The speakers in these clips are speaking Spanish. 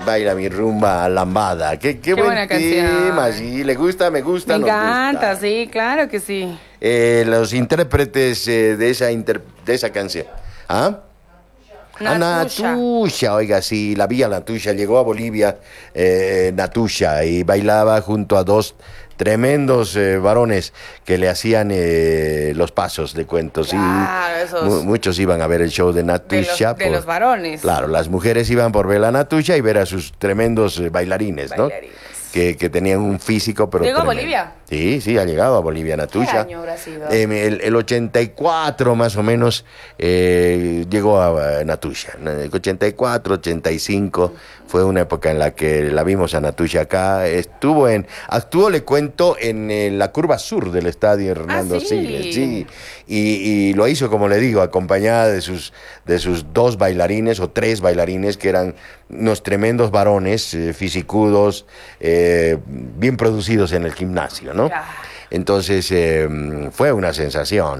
baila mi rumba lambada. Qué buen buena canción. tema, sí, le gusta, me gusta, Me nos encanta, gusta. sí, claro que sí. Los intérpretes de esa canción. ¿Ah? Natusha. Natusha, oiga, sí, la vía Natusha, llegó a Bolivia, Natusha, y bailaba junto a dos tremendos varones que le hacían los pasos de cuentos. Claro, Y esos- muchos iban a ver el show de Natusha. De los varones. Claro, las mujeres iban por ver a Natusha y ver a sus tremendos bailarines, ¿no? Bailarines. Que tenían un físico, pero ¿Llegó a tremendo. Bolivia? Sí, ha llegado a Bolivia ¿Qué Natusha. año habrá sido? El 84 más o menos llegó a Natusha. El 84, 85 fue una época en la que la vimos a Natusha acá. Actuó, le cuento, en la curva sur del estadio Hernando ¿sí? Siles. Sí, y lo hizo, como le digo, acompañada de sus dos bailarines o tres bailarines que eran unos tremendos varones, fisicudos, bien producidos en el gimnasio, ¿no? Claro. Entonces fue una sensación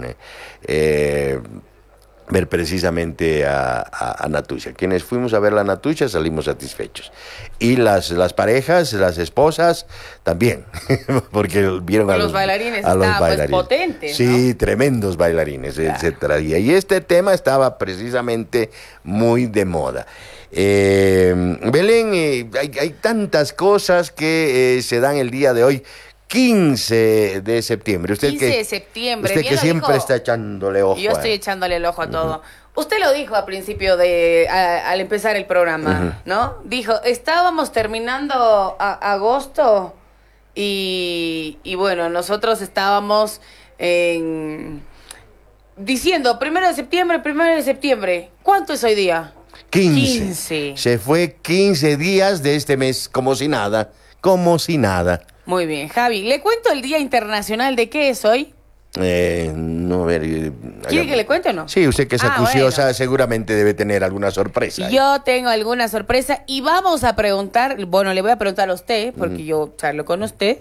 ver precisamente a Natusha. Quienes fuimos a ver la Natusha salimos satisfechos. Y las parejas, las esposas, también, porque vieron Con los bailarines, a los estaban, pues, bailarines. potentes, Sí, tremendos bailarines, Claro. etcétera. Y este tema estaba precisamente muy de moda. Belén, hay tantas cosas que se dan el día de hoy. 15 de septiembre. Usted 15 de septiembre. Usted bien que lo siempre dijo. está echándole ojo. Yo estoy echándole el ojo a todo. Usted lo dijo al principio al empezar el programa, ¿no? Dijo, estábamos terminando agosto y bueno, nosotros estábamos diciendo 1 de septiembre. ¿Cuánto es hoy día? 15. Se fue 15 días de este mes como si nada. Como si nada. Muy bien, Javi. ¿Le cuento el Día Internacional de qué es hoy? No, a ver. ¿Quiere que le cuente o no? Sí, usted que es acuciosa Bueno. seguramente debe tener alguna sorpresa. Yo tengo alguna sorpresa y vamos a preguntar, bueno, le voy a preguntar a usted, porque yo charlo con usted,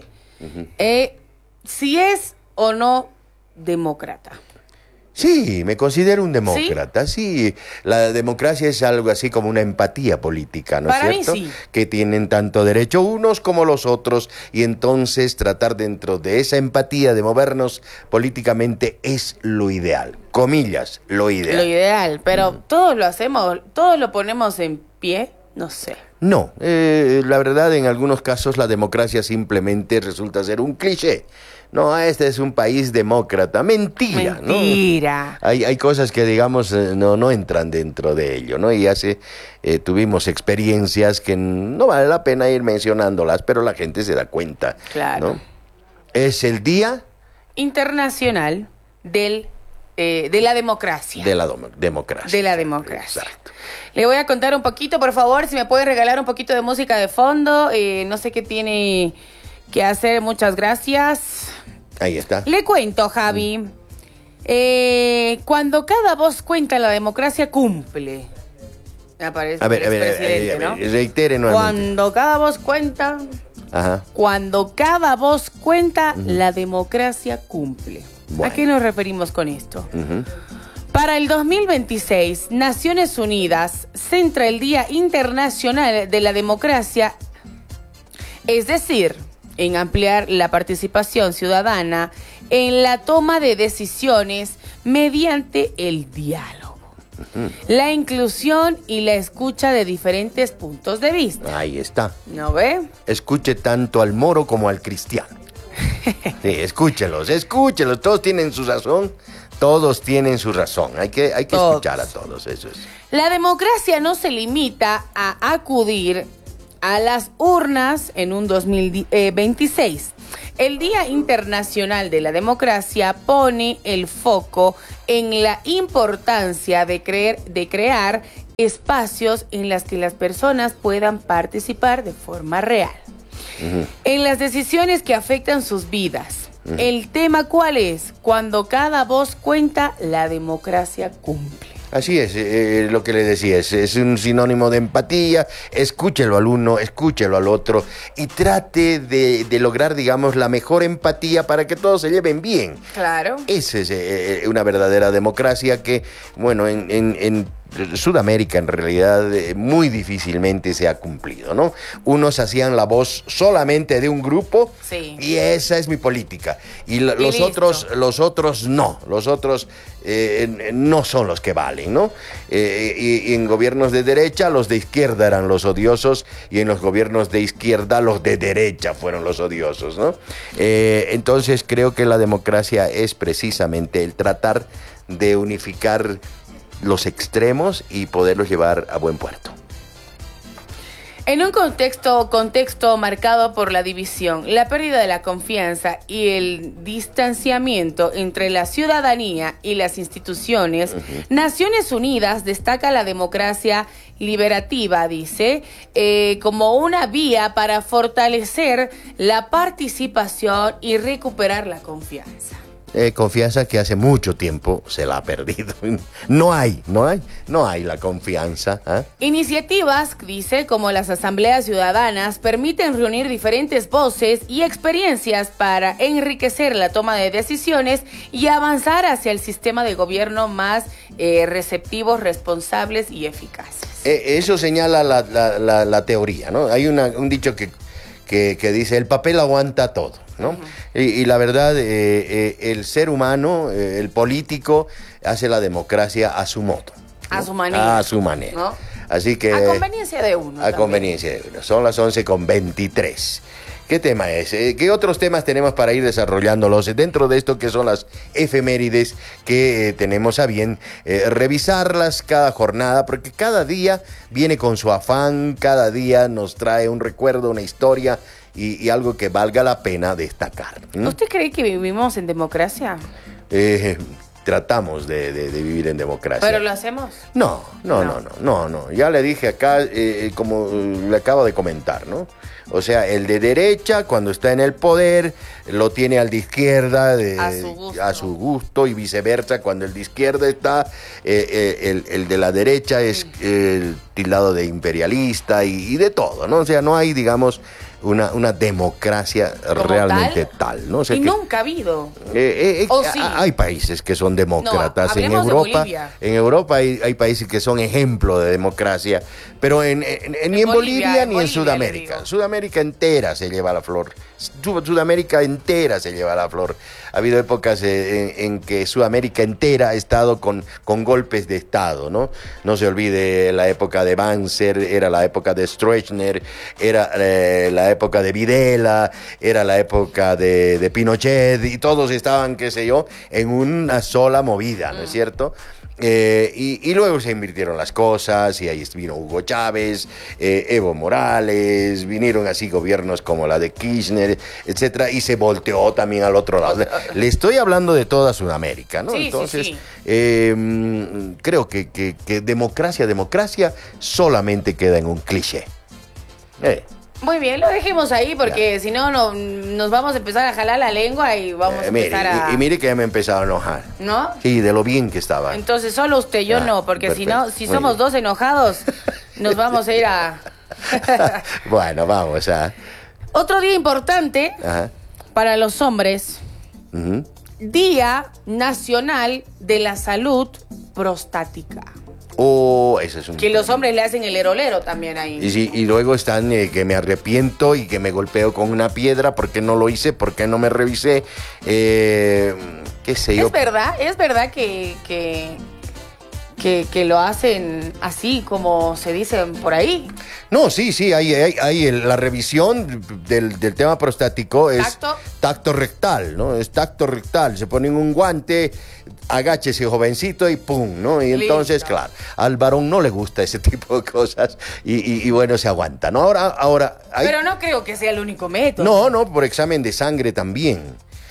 si es o no demócrata. Sí, me considero un demócrata, sí. La democracia es algo así como una empatía política, ¿no es Para mí cierto? sí. Que tienen tanto derecho unos como los otros y entonces tratar dentro de esa empatía de movernos políticamente es lo ideal. Comillas, lo ideal. Lo ideal, pero todos lo hacemos, todos lo ponemos en pie, no sé. No, la verdad en algunos casos la democracia simplemente resulta ser un cliché. No, este es un país demócrata. Mentira, Mentira. ¿no? Hay cosas que, digamos, no entran dentro de ello, ¿no? Y tuvimos experiencias que no vale la pena ir mencionándolas, pero la gente se da cuenta. Claro. ¿No? Es el Día Internacional de la democracia. de la democracia. De la democracia. Exacto. Le voy a contar un poquito, por favor, si me puede regalar un poquito de música de fondo. No sé qué tiene que hacer, muchas gracias. Ahí está. Le cuento, Javi. Cuando cada voz cuenta, la democracia cumple. Aparece A ver, el expresidente, ¿no? reitere nuevamente. Cuando cada voz cuenta, Ajá. la democracia cumple. Bueno. ¿A qué nos referimos con esto? Ujú. Para el 2026, Naciones Unidas centra el Día Internacional de la Democracia, es decir, en ampliar la participación ciudadana en la toma de decisiones mediante el diálogo, la inclusión y la escucha de diferentes puntos de vista. Ahí está. ¿No ve? Escuche tanto al moro como al cristiano. Sí, escúchelos, todos tienen su razón, hay que Todos. escuchar a todos, eso es. La democracia no se limita a acudir a las urnas en un 2026. El Día Internacional de la Democracia pone el foco en la importancia de crear espacios en los que las personas puedan participar de forma real en las decisiones que afectan sus vidas. El tema, ¿cuál es? Cuando cada voz cuenta, la democracia cumple. Así es, lo que le decía, es un sinónimo de empatía. Escúchelo al uno, escúchelo al otro y trate de lograr, digamos, la mejor empatía para que todos se lleven bien. Claro. Esa es una verdadera democracia que, bueno, en Sudamérica en realidad muy difícilmente se ha cumplido, ¿no? Unos hacían la voz solamente de un grupo, sí, y esa es mi política. Y los listo. otros no, los otros no son los que valen, ¿no? Y en gobiernos de derecha los de izquierda eran los odiosos, y en los gobiernos de izquierda los de derecha fueron los odiosos, ¿no? Entonces creo que la democracia es precisamente el tratar de unificar los extremos y poderlos llevar a buen puerto. En un contexto marcado por la división, la pérdida de la confianza y el distanciamiento entre la ciudadanía y las instituciones, Naciones Unidas destaca la democracia liberativa, dice, como una vía para fortalecer la participación y recuperar la confianza. Confianza que hace mucho tiempo se la ha perdido. No hay la confianza. ¿Eh? Iniciativas, dice, como las asambleas ciudadanas, permiten reunir diferentes voces y experiencias para enriquecer la toma de decisiones y avanzar hacia el sistema de gobierno más receptivos, responsables y eficaces. Eso señala la teoría, ¿no? Hay un dicho que dice, el papel aguanta todo, ¿no? Y la verdad, el ser humano, el político, hace la democracia a su modo, ¿no? A su manera. A su manera. ¿No? Así que, a conveniencia de uno. A también. Conveniencia de uno. Son las 11:23. ¿Qué tema es? ¿Qué otros temas tenemos para ir desarrollándolos dentro de esto que son las efemérides que tenemos a bien revisarlas cada jornada? Porque cada día viene con su afán, cada día nos trae un recuerdo, una historia y algo que valga la pena destacar. ¿Usted cree que vivimos en democracia? Tratamos de vivir en democracia. ¿Pero lo hacemos? No. Ya le dije acá, como le acabo de comentar, ¿no? O sea, el de derecha, cuando está en el poder, lo tiene al de izquierda a su gusto, y viceversa. Cuando el de izquierda está, el de la derecha es tildado de imperialista y de todo, ¿no? O sea, no hay, digamos, una democracia realmente tal, ¿no? O sea, y nunca ha habido. Sí. Hay países que son demócratas. En Europa hay países que son ejemplo de democracia, pero ni en Bolivia ni en Sudamérica. Sudamérica entera se lleva la flor. Sudamérica entera se lleva la flor. Ha habido épocas en que Sudamérica entera ha estado con golpes de Estado, ¿no? No se olvide la época de Banzer, era la época de Stroessner, era la época de Videla, era la época de Pinochet, y todos estaban, qué sé yo, en una sola movida, ¿no es cierto? Y luego se invirtieron las cosas, y ahí vino Hugo Chávez, Evo Morales, vinieron así gobiernos como la de Kirchner, etcétera, y se volteó también al otro lado. Le estoy hablando de toda Sudamérica, ¿no? Sí, entonces, sí. Creo que democracia solamente queda en un cliché. Muy bien, lo dejemos ahí porque si no nos vamos a empezar a jalar la lengua y vamos a empezar a... Y mire que ya me he empezado a enojar. ¿No? Sí, de lo bien que estaba. Entonces solo usted, yo no, porque perfecto. si somos dos enojados, nos vamos a ir a... Bueno, vamos a... Otro día importante para los hombres. Día Nacional de la Salud Prostática. Ese es un... Que los hombres le hacen el erolero también ahí. Y luego están que me arrepiento y que me golpeo con una piedra porque no lo hice, porque no me revisé. ¿Qué sé yo? Es verdad que lo hacen así como se dicen por ahí. No, sí, hay la revisión del tema prostático es tacto rectal, ¿no? Es tacto rectal, se pone un guante, agáchese jovencito y pum, ¿no? Y entonces, claro, al varón no le gusta ese tipo de cosas y bueno, se aguanta, ¿no? Ahora Pero no creo que sea el único método. No, por examen de sangre también.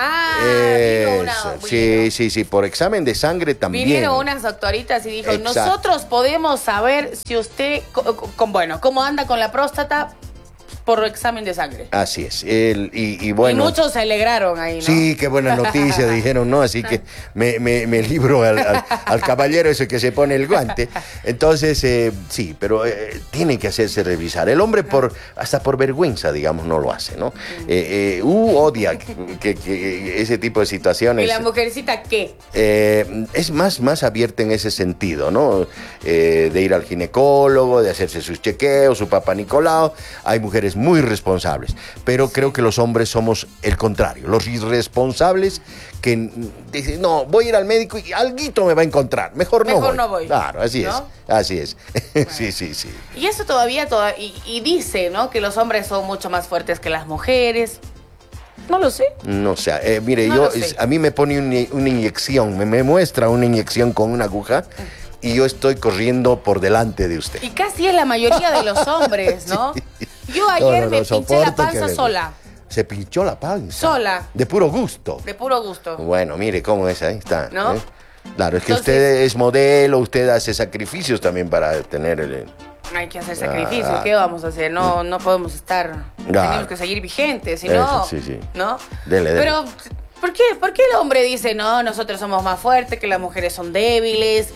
Sí, por examen de sangre también. Vinieron unas doctoritas y dijo, nosotros podemos saber si usted, cómo anda con la próstata por examen de sangre. Así es. Y bueno. Y muchos se alegraron ahí, ¿no? Sí, qué buena noticia, dijeron, ¿no? Así que me libro al caballero ese que se pone el guante. Entonces, sí, pero tiene que hacerse revisar. El hombre hasta por vergüenza, digamos, no lo hace, ¿no? Odia que ese tipo de situaciones. ¿Y la mujercita qué? Es más abierta en ese sentido, ¿no? De ir al ginecólogo, de hacerse sus chequeos, su papá Nicolau. Hay mujeres muy responsables, pero creo que los hombres somos el contrario, los irresponsables que dicen, no, voy a ir al médico y alguito me va a encontrar, mejor no voy. Claro, así es. Bueno. Sí. Y eso todavía y dice, ¿no? Que los hombres son mucho más fuertes que las mujeres. No lo sé. No sé, mire, a mí me pone una inyección, me muestra una inyección con una aguja. Y yo estoy corriendo por delante de usted. Y casi es la mayoría de los hombres, ¿no? Sí. Yo ayer me pinché la panza sola. Se pinchó la panza. Sola. De puro gusto. De puro gusto. Bueno, mire cómo es, ahí está. ¿No? Claro, es que usted es modelo, usted hace sacrificios también para tener Hay que hacer sacrificios, ¿qué vamos a hacer? No podemos estar, tenemos que seguir vigentes, si no, sí. ¿no? Dele. Pero, ¿por qué el hombre dice, no, nosotros somos más fuertes, que las mujeres son débiles,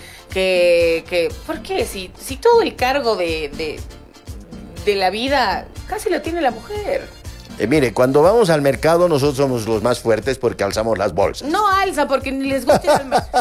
¿por qué? Si todo el cargo de la vida casi lo tiene la mujer. Mire, cuando vamos al mercado nosotros somos los más fuertes porque alzamos las bolsas. No alza porque ni les gusta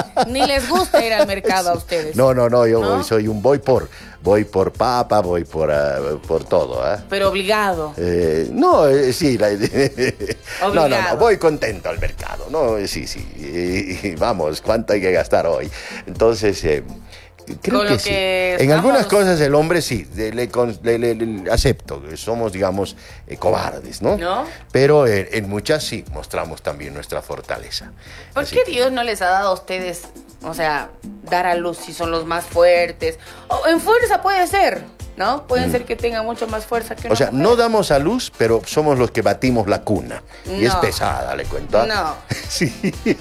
ir al mercado a ustedes. No, yo soy voy por papa, voy por todo. Pero obligado. Sí. Obligado. No, voy contento al mercado. No, sí. Vamos, ¿cuánto hay que gastar hoy? Entonces, creo que sí. En algunas cosas el hombre sí, le acepto, somos, digamos, cobardes, ¿no? Pero en muchas sí mostramos también nuestra fortaleza. ¿Por qué Dios no les ha dado a ustedes, o sea, dar a luz si son los más fuertes? O en fuerza puede ser, ¿no? Pueden ser que tengan mucho más fuerza que nosotros. O sea, no damos a luz, pero somos los que batimos la cuna. Y es pesada, le cuento. No. Sí.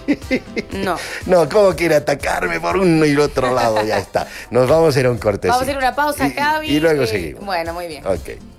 No, ¿cómo quiere atacarme por uno y el otro lado? Ya está. Nos vamos a ir a un corte. Vamos a ir a una pausa, Javi. Y luego seguimos. Bueno, muy bien. Ok.